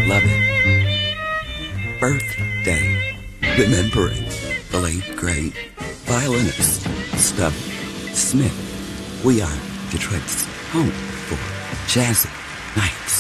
Love it. Birthday. Remembering the late, great violinist Stub Smith. We are Detroit's home for jazzy nights.